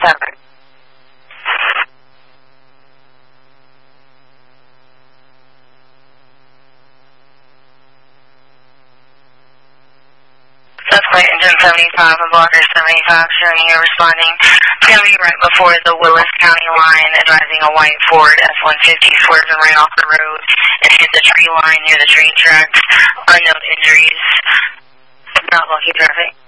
7. Subsequent engine 75 and blocker 75 showing you responding. It's going to be right before the Willis County line, advising a white Ford F-150 swerved and ran off the road and hit the tree line near the train tracks. Unknown injuries. Not lucky traffic.